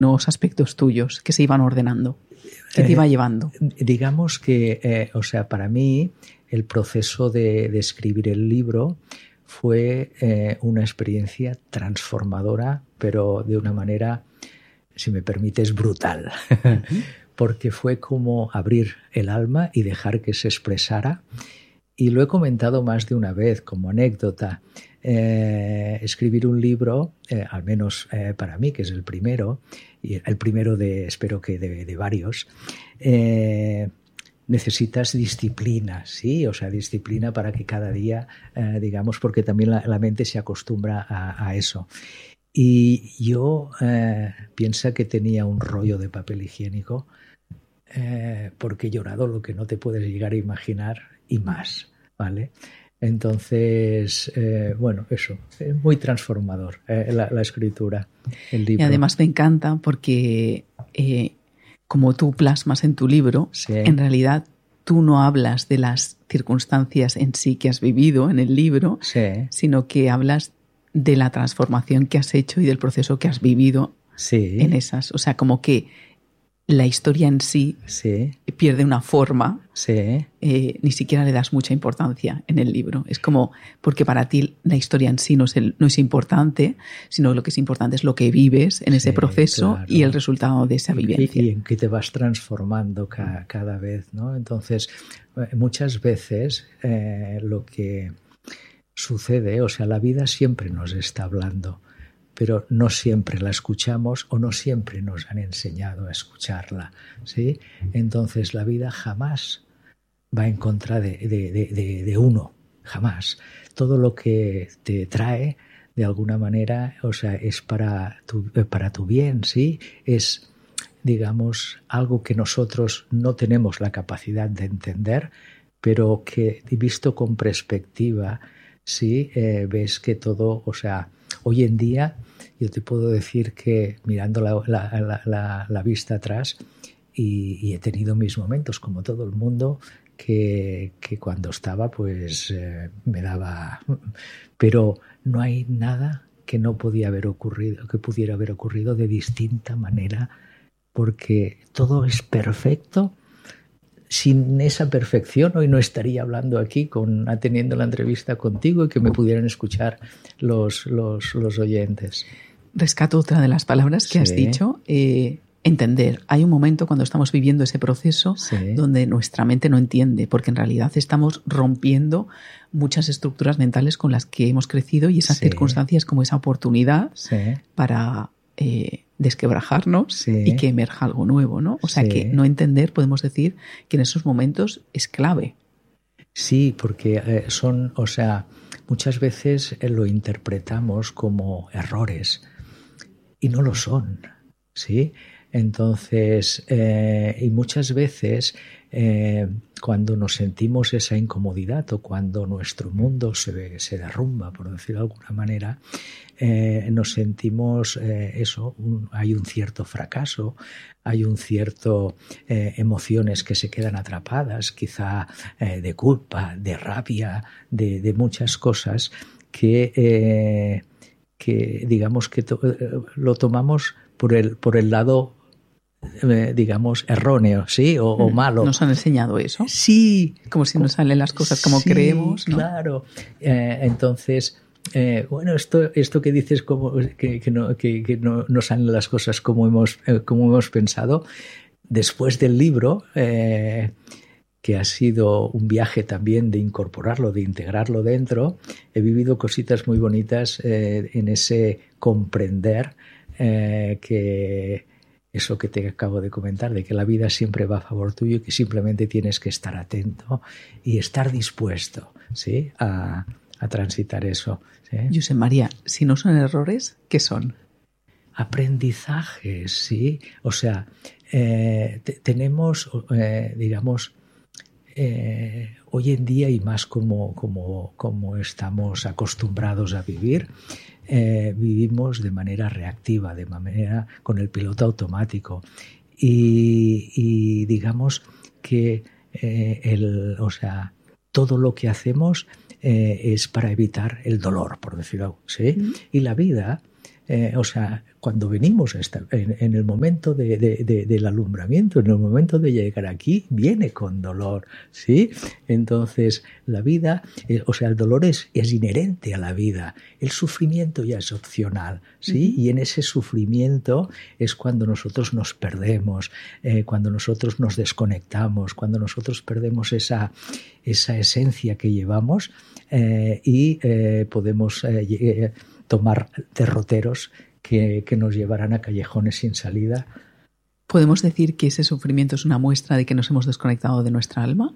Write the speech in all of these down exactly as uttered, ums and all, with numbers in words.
nuevos aspectos tuyos que se iban ordenando? ¿Qué te iba llevando? Eh, digamos que, eh, o sea, para mí el proceso de, de escribir el libro fue eh, una experiencia transformadora, pero de una manera, si me permites, brutal. Uh-huh. Porque fue como abrir el alma y dejar que se expresara. Y lo he comentado más de una vez como anécdota. Eh, escribir un libro, eh, al menos eh, para mí, que es el primero, y el primero de, espero que de, de varios, eh, necesitas disciplina, ¿sí? O sea, disciplina para que cada día, eh, digamos, porque también la, la mente se acostumbra a, a eso. Y yo eh, pienso que tenía un rollo de papel higiénico eh, porque he llorado lo que no te puedes llegar a imaginar y más, ¿vale? Entonces, eh, bueno, eso, es muy transformador eh, la, la escritura, el libro. Y además me encanta porque eh, como tú plasmas en tu libro, sí. En realidad tú no hablas de las circunstancias en sí que has vivido en el libro, sí. Sino que hablas de la transformación que has hecho y del proceso que has vivido sí. En esas. O sea, como que la historia en sí, sí. Pierde una forma, sí. eh, ni siquiera le das mucha importancia en el libro. Es como, porque para ti la historia en sí no es, el, no es importante, sino lo que es importante es lo que vives en sí, ese proceso claro. Y el resultado de esa vivencia. Y, y en que te vas transformando ca, cada vez, ¿no? Entonces, muchas veces eh, lo que sucede, o sea, la vida siempre nos está hablando, pero no siempre la escuchamos o no siempre nos han enseñado a escucharla, ¿sí? Entonces la vida jamás va en contra de, de, de, de uno, jamás. Todo lo que te trae, de alguna manera, o sea, es para tu, para tu bien, ¿sí? Es, digamos, algo que nosotros no tenemos la capacidad de entender, pero que, visto con perspectiva, sí, eh, ves que todo, o sea, hoy en día yo te puedo decir que mirando la, la, la, la, la vista atrás y, y he tenido mis momentos como todo el mundo que, que cuando estaba pues eh, me daba, pero no hay nada que no podía haber ocurrido, que pudiera haber ocurrido de distinta manera porque todo es perfecto. Sin esa perfección hoy no estaría hablando aquí, con, teniendo la entrevista contigo y que me pudieran escuchar los, los, los oyentes. Rescato otra de las palabras que sí. Has dicho, eh, entender. Hay un momento cuando estamos viviendo ese proceso sí. Donde nuestra mente no entiende, porque en realidad estamos rompiendo muchas estructuras mentales con las que hemos crecido y esas sí. Circunstancias como esa oportunidad sí. Para... Eh, desquebrajarnos sí. Y que emerja algo nuevo, ¿no? O sea, sí. Que no entender, podemos decir, que en esos momentos es clave. Sí, porque eh, son, o sea, muchas veces eh, lo interpretamos como errores y no lo son, ¿sí? Entonces, eh, y muchas veces eh, cuando nos sentimos esa incomodidad o cuando nuestro mundo se, se derrumba, por decirlo de alguna manera, eh, nos sentimos eh, eso, un, hay un cierto fracaso, hay un cierto eh, emociones que se quedan atrapadas, quizá eh, de culpa, de rabia, de, de muchas cosas que, eh, que digamos que to, lo tomamos por el, por el lado Eh, digamos, erróneo, ¿sí? O, o malo. ¿Nos han enseñado eso? Sí. Como si no salen las cosas como sí, creemos, ¿no? Claro. Eh, entonces, eh, bueno, esto, esto que dices como que, que, no, que, que no, no salen las cosas como hemos, eh, como hemos pensado, después del libro, eh, que ha sido un viaje también de incorporarlo, de integrarlo dentro, he vivido cositas muy bonitas eh, en ese comprender eh, que eso que te acabo de comentar, de que la vida siempre va a favor tuyo y que simplemente tienes que estar atento y estar dispuesto, ¿sí? a, a transitar eso. ¿Sí? Josep María, si no son errores, ¿qué son? Aprendizajes, ¿sí? O sea, eh, te, tenemos, eh, digamos, eh, hoy en día y más como, como, como estamos acostumbrados a vivir, Eh, vivimos de manera reactiva, de manera con el piloto automático y, y digamos que eh, el, o sea, todo lo que hacemos eh, es para evitar el dolor, por decirlo, ¿sí? Mm. Y la vida Eh, o sea, cuando venimos esta, en, en el momento de, de, de, del alumbramiento, en el momento de llegar aquí, viene con dolor, ¿sí? Entonces, la vida, eh, o sea, el dolor es, es inherente a la vida. El sufrimiento ya es opcional, ¿sí? Uh-huh. Y en ese sufrimiento es cuando nosotros nos perdemos, eh, cuando nosotros nos desconectamos, cuando nosotros perdemos esa, esa esencia que llevamos eh, y eh, podemos eh, tomar derroteros que, que nos llevarán a callejones sin salida. ¿Podemos decir que ese sufrimiento es una muestra de que nos hemos desconectado de nuestra alma?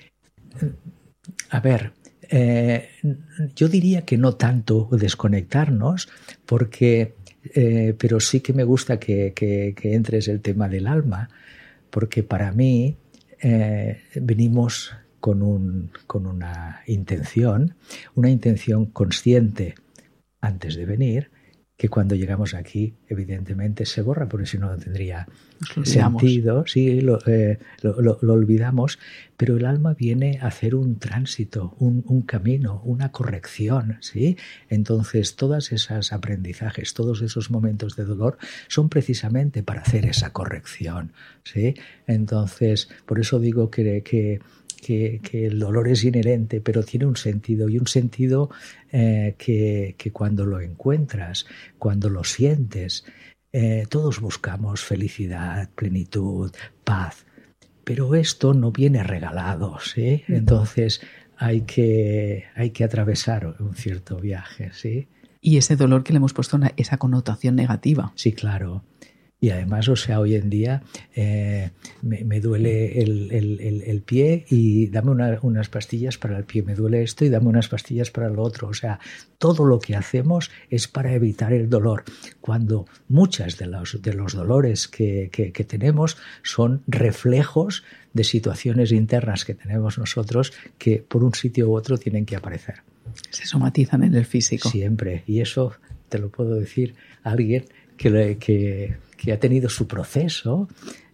A ver, eh, yo diría que no tanto desconectarnos, porque, eh, pero sí que me gusta que, que, que entres el tema del alma, porque para mí eh, venimos con, un, con una intención, una intención consciente antes de venir, que cuando llegamos aquí evidentemente se borra, porque si no no tendría sentido, sí, lo, eh, lo, lo, lo olvidamos, pero el alma viene a hacer un tránsito, un, un camino, una corrección, ¿sí? Entonces todos esos aprendizajes, todos esos momentos de dolor son precisamente para hacer esa corrección, ¿sí? Entonces, por eso digo que, que Que, que el dolor es inherente, pero tiene un sentido, y un sentido eh, que, que cuando lo encuentras, cuando lo sientes, eh, todos buscamos felicidad, plenitud, paz, pero esto no viene regalado, ¿sí? Entonces hay que, hay que atravesar un cierto viaje, ¿sí? Y ese dolor que le hemos puesto una, esa connotación negativa. Sí, claro. Y además, o sea, hoy en día eh, me, me duele el, el, el, el pie y dame una, unas pastillas para el pie, me duele esto y dame unas pastillas para lo otro. O sea, todo lo que hacemos es para evitar el dolor, cuando muchas de los, de los dolores que, que, que tenemos son reflejos de situaciones internas que tenemos nosotros que por un sitio u otro tienen que aparecer. Se somatizan en el físico. Siempre. Y eso te lo puedo decir a alguien que, que, que ha tenido su proceso,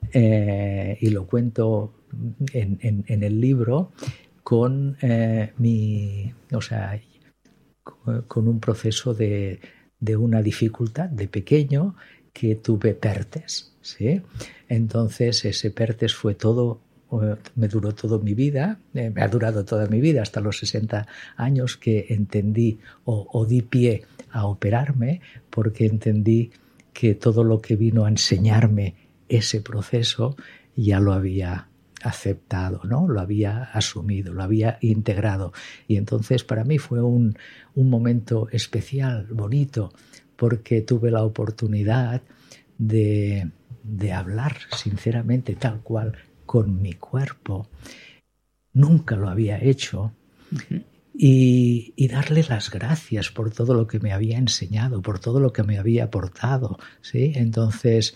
eh, y lo cuento en, en, en el libro, con eh, mi, o sea, con un proceso de, de una dificultad de pequeño que tuve PERTES, ¿sí? Entonces ese PERTES fue todo, me duró toda mi vida, eh, me ha durado toda mi vida hasta los sesenta años que entendí o, o di pie a operarme, porque entendí que todo lo que vino a enseñarme ese proceso ya lo había aceptado, ¿no? Lo había asumido, lo había integrado. Y entonces para mí fue un, un momento especial, bonito, porque tuve la oportunidad de, de hablar sinceramente tal cual con mi cuerpo. Nunca lo había hecho. Uh-huh. Y, y darle las gracias por todo lo que me había enseñado, por todo lo que me había aportado, ¿sí? Entonces,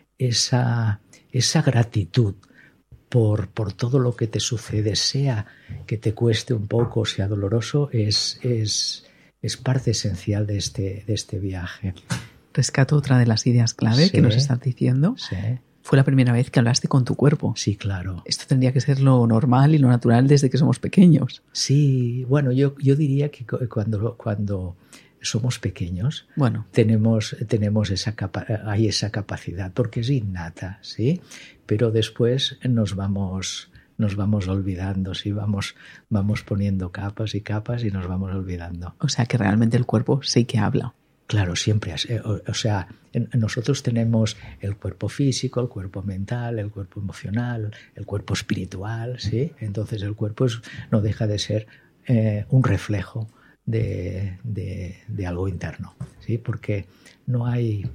esa, esa gratitud por, por todo lo que te sucede, sea que te cueste un poco, sea doloroso, es, es, es parte esencial de este, de este viaje. Rescato otra de las ideas clave, sí, que nos estás diciendo. Sí. Fue la primera vez que hablaste con tu cuerpo. Sí, claro. Esto tendría que ser lo normal y lo natural desde que somos pequeños. Sí, bueno, yo, yo diría que cuando, cuando somos pequeños, bueno, tenemos, tenemos esa capa- hay esa capacidad, porque es innata, ¿sí? Pero después nos vamos, nos vamos olvidando, ¿sí? Vamos, vamos poniendo capas y capas y nos vamos olvidando. O sea que realmente el cuerpo sí que habla. Claro, siempre. O sea, nosotros tenemos el cuerpo físico, el cuerpo mental, el cuerpo emocional, el cuerpo espiritual, ¿sí? Entonces el cuerpo es, no deja de ser eh, un reflejo de, de, de algo interno, ¿sí? Porque no hay...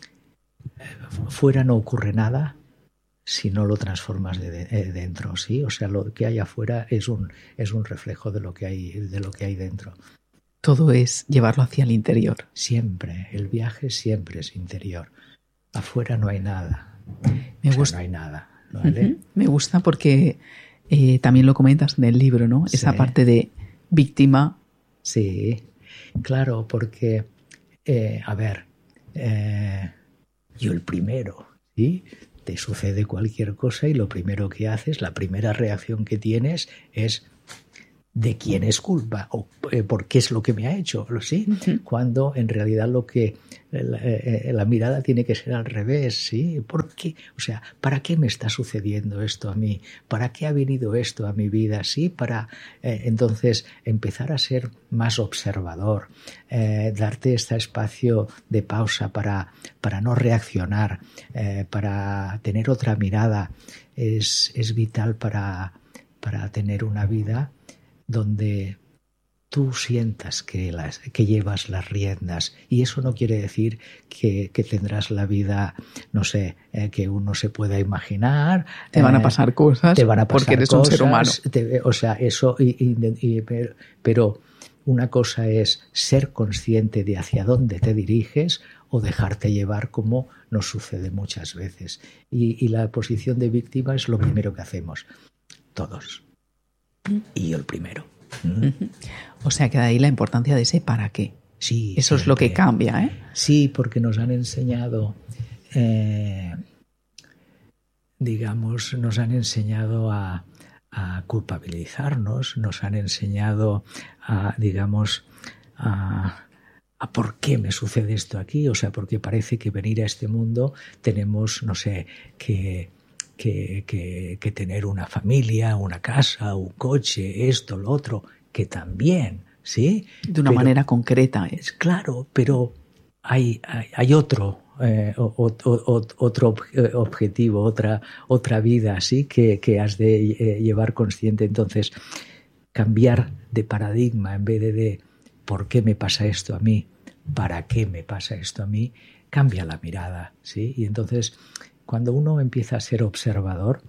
Fuera no ocurre nada si no lo transformas de, de dentro, ¿sí? O sea, lo que hay afuera es un, es un reflejo de lo que hay, de lo que hay dentro. Todo es llevarlo hacia el interior. Siempre, el viaje siempre es interior. Afuera no hay nada. Me o gusta. Sea, no hay nada, ¿vale? Uh-huh. Me gusta porque eh, también lo comentas en el libro, ¿no? Sí. Esa parte de víctima. Sí, claro, porque, eh, a ver, eh, yo el primero, ¿sí? Te sucede cualquier cosa y lo primero que haces, la primera reacción que tienes es de quién es culpa o eh, por qué es lo que me ha hecho, ¿sí? Uh-huh. Cuando en realidad lo que la, eh, la mirada tiene que ser al revés, ¿sí? ¿Por qué? O sea, ¿para qué me está sucediendo esto a mí? ¿Para qué ha venido esto a mi vida? ¿Sí? Para eh, entonces empezar a ser más observador, eh, darte este espacio de pausa para, para no reaccionar, eh, para tener otra mirada, es, es vital para, para tener una vida donde tú sientas que, las, que llevas las riendas. Y eso no quiere decir que, que tendrás la vida, no sé, eh, que uno se pueda imaginar. Te van a pasar cosas te van a pasar porque eres cosas, un ser humano. Te, o sea, eso, y, y, y, pero, pero una cosa es ser consciente de hacia dónde te diriges o dejarte llevar, como nos sucede muchas veces. Y, y la posición de víctima es lo primero que hacemos, todos. Y yo el primero. ¿Mm? Uh-huh. O sea que de ahí la importancia de ese para qué. Sí, eso siempre. Es lo que cambia, ¿eh? Sí, porque nos han enseñado, eh, digamos, nos han enseñado a, a culpabilizarnos, nos han enseñado a, digamos, a, a por qué me sucede esto aquí. O sea, porque parece que venir a este mundo tenemos, no sé, que... Que, que, que tener una familia, una casa, un coche, esto, lo otro, que también, ¿sí? De una pero, manera concreta. ¿eh? Es claro, pero hay, hay, hay otro, eh, o, o, o, otro objetivo, otra, otra vida, ¿sí? Que, que has de eh, llevar consciente. Entonces, cambiar de paradigma en vez de, de ¿por qué me pasa esto a mí? ¿Para qué me pasa esto a mí? Cambia la mirada, ¿sí? Y entonces... Cuando uno empieza a ser observador,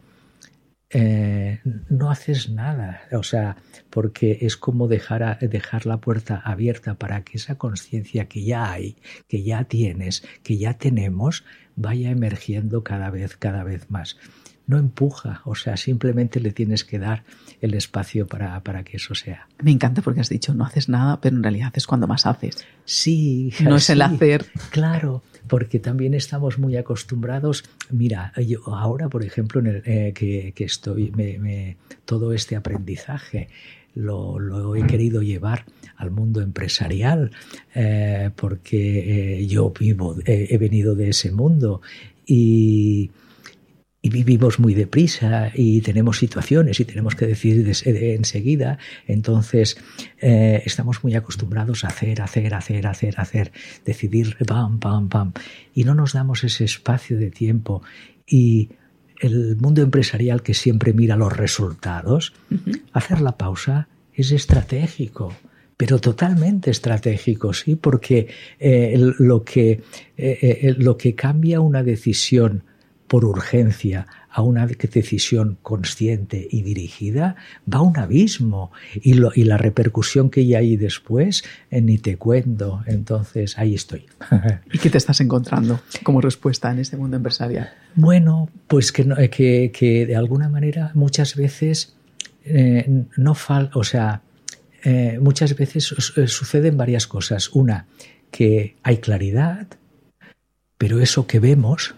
eh, no haces nada, o sea, porque es como dejar, a, dejar la puerta abierta para que esa conciencia que ya hay, que ya tienes, que ya tenemos, vaya emergiendo cada vez, cada vez más. No empuja, o sea, simplemente le tienes que dar el espacio para, para que eso sea. Me encanta porque has dicho no haces nada, pero en realidad es cuando más haces. Sí, no sí, es el hacer. Claro, porque también estamos muy acostumbrados. Mira, yo ahora, por ejemplo, en el, eh, que, que estoy, me, me, todo este aprendizaje lo, lo he querido llevar al mundo empresarial, eh, porque eh, yo vivo, eh, he venido de ese mundo y Y vivimos muy deprisa y tenemos situaciones y tenemos que decidir de, de, enseguida. Entonces, eh, estamos muy acostumbrados a hacer, hacer, hacer, hacer, hacer, decidir, pam, pam, pam. Y no nos damos ese espacio de tiempo. Y el mundo empresarial, que siempre mira los resultados, uh-huh. hacer la pausa es estratégico. Pero totalmente estratégico, ¿sí? Porque eh, lo que, eh, eh, lo que cambia una decisión por urgencia a una decisión consciente y dirigida, va a un abismo. Y, lo, y la repercusión que hay ahí después, eh, ni te cuento. Entonces, ahí estoy. ¿Y qué te estás encontrando como respuesta en este mundo empresarial? Bueno, pues que, no, que, que de alguna manera muchas veces eh, no falta, o sea, eh, muchas veces suceden varias cosas. Una, que hay claridad, pero eso que vemos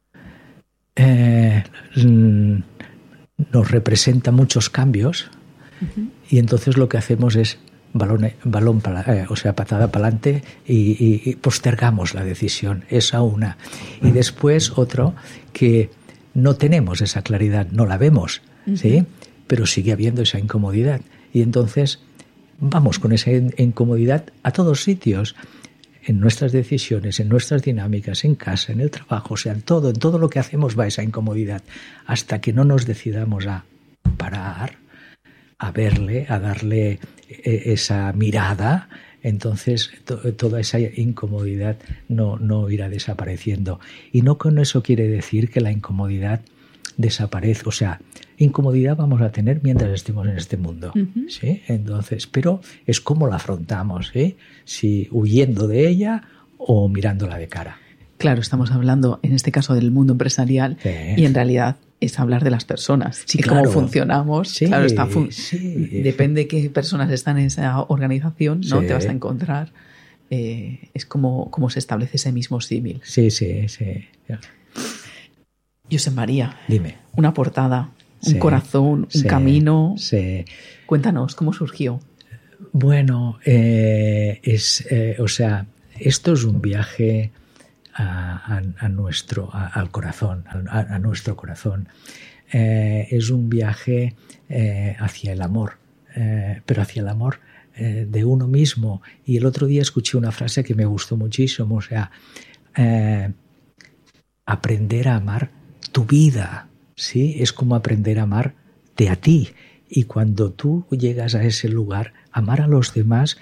Eh, nos representa muchos cambios uh-huh. y entonces lo que hacemos es balón, balón para, eh, o sea, patada para adelante y, y, y postergamos la decisión. Esa una. Y después otro, que no tenemos esa claridad, no la vemos, uh-huh. ¿sí? Pero sigue habiendo esa incomodidad. Y entonces vamos con esa incomodidad a todos sitios. En nuestras decisiones, en nuestras dinámicas, en casa, en el trabajo, o sea, en todo, en todo lo que hacemos va esa incomodidad, hasta que no nos decidamos a parar, a verle, a darle esa mirada, entonces to- toda esa incomodidad no, no irá desapareciendo. Y no con eso quiere decir que la incomodidad desaparezca, o sea, incomodidad vamos a tener mientras estemos en este mundo, uh-huh. ¿sí? Entonces, pero es cómo la afrontamos, ¿sí? Si huyendo de ella o mirándola de cara. Claro, estamos hablando en este caso del mundo empresarial sí. y en realidad es hablar de las personas sí, y claro. cómo funcionamos. Sí, claro, está fun- sí. Depende de qué personas están en esa organización, ¿no? Sí. Te vas a encontrar. Eh, es como, como se establece ese mismo símil. Sí, sí, sí. Josep María, dime. Una portada un sí, corazón, un sí, camino. Sí. Cuéntanos, ¿cómo surgió? Bueno, eh, es, eh, o sea, esto es un viaje a, a, a nuestro, a, al corazón, a, a nuestro corazón. Eh, es un viaje eh, hacia el amor, eh, pero hacia el amor eh, de uno mismo. Y el otro día escuché una frase que me gustó muchísimo, o sea, eh, aprender a amar tu vida, ¿sí? Es como aprender a amarte a ti. Y cuando tú llegas a ese lugar, amar a los demás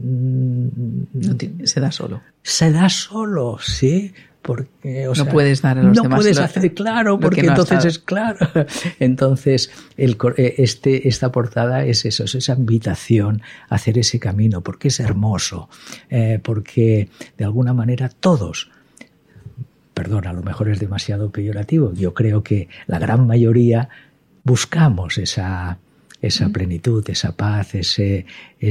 no tiene, se da solo. Se da solo, ¿sí? Porque, o no sea, puedes dar a los no demás. No puedes lo, hacer, claro, porque no entonces es claro. Entonces, el, este, esta portada es eso, es esa invitación a hacer ese camino, porque es hermoso, eh, porque de alguna manera todos, perdón, a lo mejor es demasiado peyorativo, yo creo que la gran mayoría buscamos esa, esa plenitud, esa paz, ese,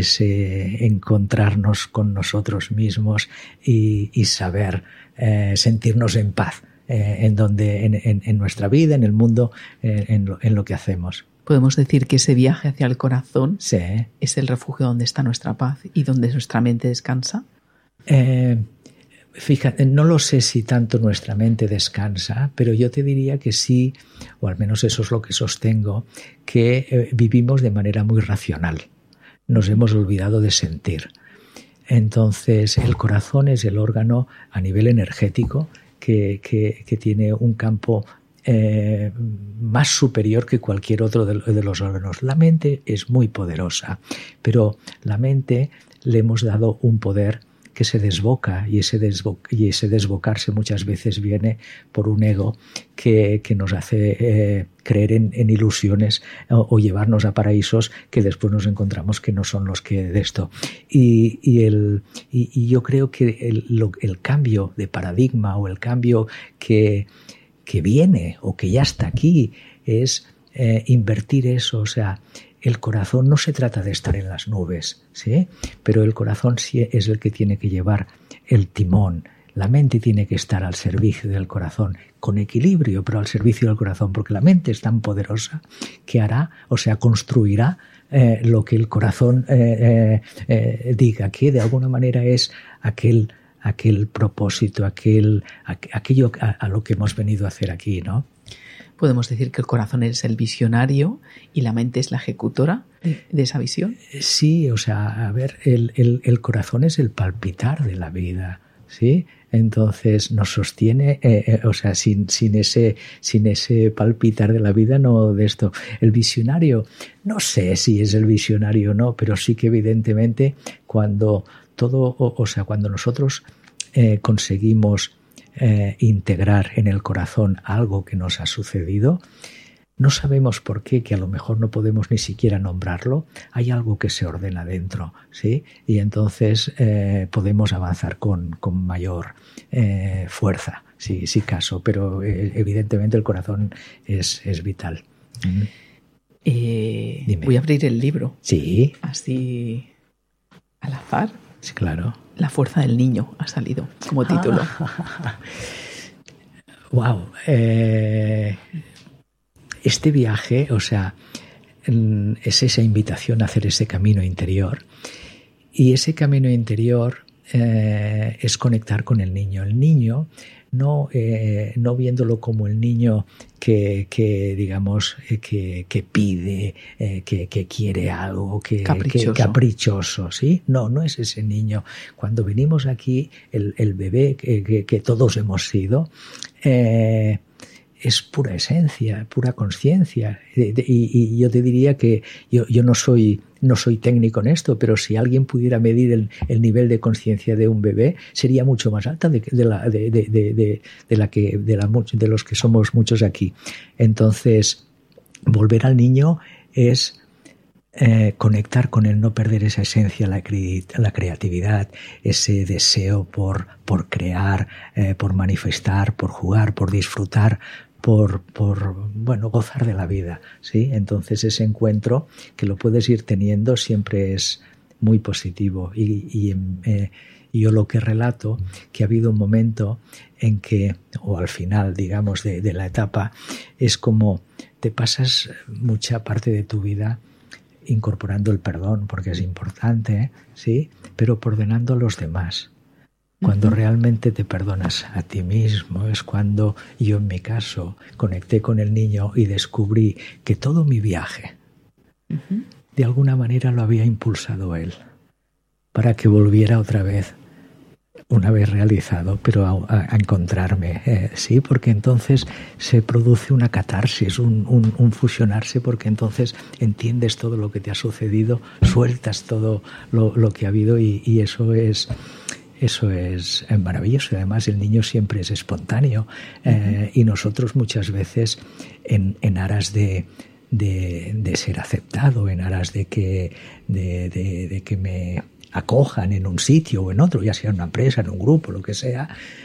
ese encontrarnos con nosotros mismos y, y saber eh, sentirnos en paz eh, en, donde, en, en, en nuestra vida, en el mundo, eh, en, lo, en lo que hacemos. Podemos decir que ese viaje hacia el corazón sí. es el refugio donde está nuestra paz y donde nuestra mente descansa. Eh, Fíjate, no lo sé si tanto nuestra mente descansa, pero yo te diría que sí, o al menos eso es lo que sostengo, que eh, vivimos de manera muy racional. Nos hemos olvidado de sentir. Entonces, el corazón es el órgano a nivel energético que, que, que tiene un campo eh, más superior que cualquier otro de, de los órganos. La mente es muy poderosa, pero la mente le hemos dado un poder que se desboca y ese, desbo y ese desbocarse muchas veces viene por un ego que, que nos hace eh, creer en, en ilusiones o, o llevarnos a paraísos que después nos encontramos que no son los que de esto. Y, y, el, y, y yo creo que el, lo, el cambio de paradigma o el cambio que, que viene o que ya está aquí es eh, invertir eso, o sea, el corazón no se trata de estar en las nubes, ¿sí? Pero el corazón sí es el que tiene que llevar el timón. La mente tiene que estar al servicio del corazón, con equilibrio, pero al servicio del corazón, porque la mente es tan poderosa que hará, o sea, construirá eh, lo que el corazón eh, eh, eh, diga, que de alguna manera es aquel, aquel propósito, aquel, aquello a, a lo que hemos venido a hacer aquí, ¿no? Podemos decir que el corazón es el visionario y la mente es la ejecutora de, de esa visión. Sí, o sea, a ver, el, el, el corazón es el palpitar de la vida, ¿sí? Entonces nos sostiene, eh, eh, o sea, sin, sin, ese, sin ese palpitar de la vida, no de esto. El visionario, no sé si es el visionario o no, pero sí que evidentemente cuando todo, o, o sea, cuando nosotros eh, conseguimos Eh, integrar en el corazón algo que nos ha sucedido, no sabemos por qué, que a lo mejor no podemos ni siquiera nombrarlo, hay algo que se ordena dentro, ¿sí? Y entonces eh, podemos avanzar con, con mayor eh, fuerza, sí, sí caso, pero eh, evidentemente el corazón es, es vital. Mm. Eh, voy a abrir el libro. Sí. Así al azar. Sí, claro. La fuerza del niño ha salido como título. Ah. Wow. Eh, este viaje, o sea, es esa invitación a hacer ese camino interior. Y ese camino interior eh, es conectar con el niño. El niño, no, eh, no viéndolo como el niño que, que digamos, eh, que, que pide, eh, que, que quiere algo, que caprichoso. Que, caprichoso, ¿sí? No, no es ese niño. Cuando venimos aquí, el, el bebé que, que, que todos hemos sido, eh, es pura esencia, pura conciencia. Y, y yo te diría que yo, yo no soy no soy técnico en esto, pero si alguien pudiera medir el, el nivel de conciencia de un bebé, sería mucho más alta de, de, la, de, de, de, de, la que, de, la, de los que somos muchos aquí. Entonces, volver al niño es eh, conectar con él, no perder esa esencia, la, cre la creatividad, ese deseo por, por crear, eh, por manifestar, por jugar, por disfrutar, por, por bueno, gozar de la vida, ¿sí? Entonces ese encuentro que lo puedes ir teniendo siempre es muy positivo y, y, eh, Y yo lo que relato, que ha habido un momento en que, o al final, digamos, de, de la etapa, es como te pasas mucha parte de tu vida incorporando el perdón, porque es importante, ¿sí? Pero ordenando a los demás. Cuando uh-huh. realmente te perdonas a ti mismo, es cuando yo, en mi caso, conecté con el niño y descubrí que todo mi viaje, uh-huh. de alguna manera lo había impulsado él, para que volviera otra vez, una vez realizado, pero a, a encontrarme, eh, sí, porque entonces se produce una catarsis, un, un, un fusionarse, porque entonces entiendes todo lo que te ha sucedido, sueltas todo lo, lo que ha habido y, y eso es... Eso es maravilloso. Además, el niño siempre es espontáneo eh, y nosotros muchas veces en, en aras de, de, de ser aceptado, en aras de que, de, de, de que me acojan en un sitio o en otro, ya sea en una empresa, en un grupo, lo que sea,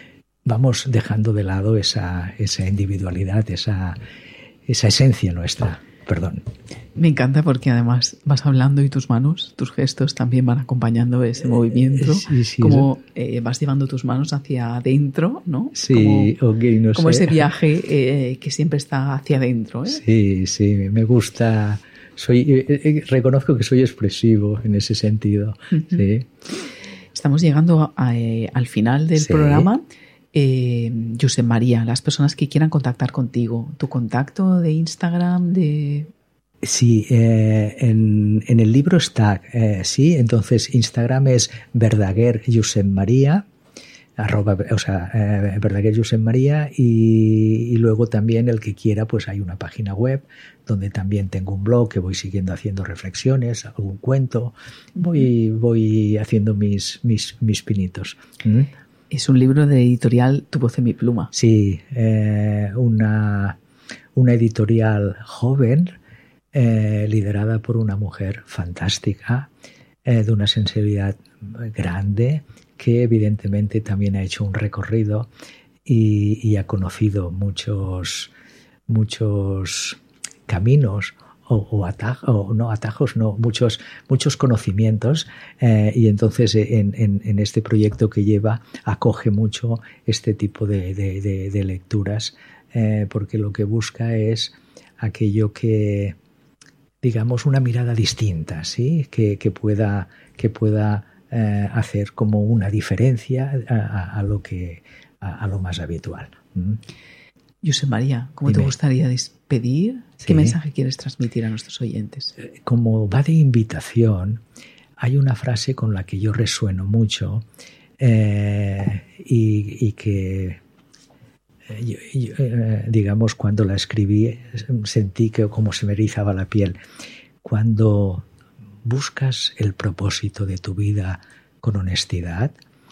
vamos dejando de lado esa, esa individualidad, esa, esa esencia nuestra. Perdón. Me encanta porque además vas hablando y tus manos, tus gestos también van acompañando ese movimiento. Sí, sí, como eh, vas llevando tus manos hacia adentro, ¿no? Sí, como, okay, no como sé. ese viaje eh, que siempre está hacia adentro, ¿eh? Sí, sí, me gusta. Soy, eh, eh, reconozco que soy expresivo en ese sentido. Uh-huh. Sí. Estamos llegando a, eh, al final del sí. programa. Eh, Josep María, las personas que quieran contactar contigo, tu contacto de Instagram, de... Sí, eh, en, en el libro está, eh, sí, entonces Instagram es Verdaguer Josep María, arroba, o sea, eh, Verdaguer Josep María y, y luego también el que quiera, pues hay una página web donde también tengo un blog que voy siguiendo haciendo reflexiones, algún cuento, voy, voy haciendo mis, mis, mis pinitos. ¿Mm? Es un libro de editorial Tu voz en mi pluma. Sí, eh, una, una editorial joven eh, liderada por una mujer fantástica, eh, de una sensibilidad grande, que evidentemente también ha hecho un recorrido y, y ha conocido muchos, muchos caminos o, o, atajos, o no atajos, no, muchos, muchos conocimientos eh, y entonces en, en, en este proyecto que lleva acoge mucho este tipo de, de, de, de lecturas eh, porque lo que busca es aquello que, digamos, una mirada distinta, ¿sí? que, que pueda, que pueda eh, hacer como una diferencia a, a, a lo que a, a lo más habitual. ¿Mm? Josep María, ¿cómo Dime. te gustaría despedir? ¿Qué sí. mensaje quieres transmitir a nuestros oyentes? Como va de invitación, hay una frase con la que yo resueno mucho eh, y, y que, eh, yo, yo, eh, digamos, cuando la escribí sentí que como se me erizaba la piel. Cuando buscas el propósito de tu vida con honestidad,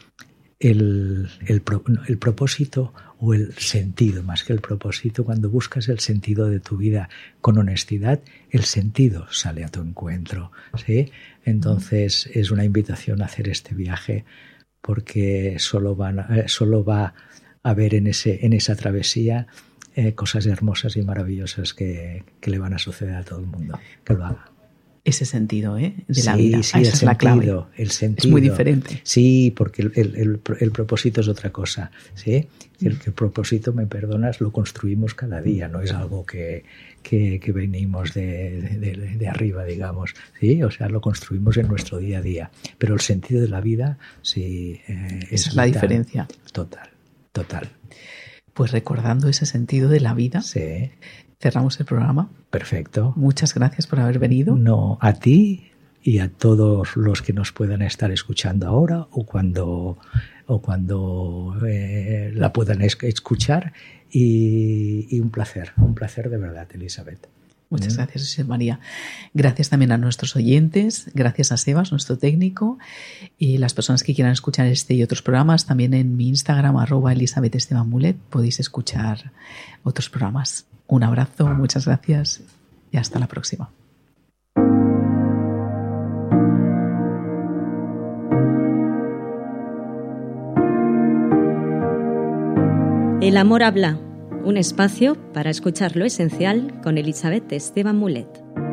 el, el, el propósito o el sentido, más que el propósito, cuando buscas el sentido de tu vida con honestidad, el sentido sale a tu encuentro, ¿sí? Entonces es una invitación a hacer este viaje porque solo, van, eh, solo va a haber en, ese, en esa travesía eh, cosas hermosas y maravillosas que, que le van a suceder a todo el mundo, que lo haga. Ese sentido, ¿eh? De sí, la vida. Sí, ah, esa el es sentido, la clave. El sentido. Es muy diferente. Sí, porque el, el, el, el propósito es otra cosa, ¿sí? El, el propósito, me perdonas, lo construimos cada día, no es algo que, que, que venimos de, de, de arriba, digamos, ¿sí? O sea, lo construimos en nuestro día a día. Pero el sentido de la vida, sí, eh, es, Esa es la diferencia. Total, total. Pues recordando ese sentido de la vida, sí. cerramos el programa. Perfecto. Muchas gracias por haber venido. No, a ti y a todos los que nos puedan estar escuchando ahora o cuando, o cuando eh, la puedan escuchar. Y, y un placer, un placer de verdad, Elizabeth. Muchas gracias, Josep María. Gracias también a nuestros oyentes, gracias a Sebas, nuestro técnico, y las personas que quieran escuchar este y otros programas, también en mi Instagram, arroba Elizabeth Esteban Mulet, podéis escuchar otros programas. Un abrazo, muchas gracias y hasta la próxima. El amor habla, un espacio para escuchar lo esencial con Elizabeth Esteban Mulet.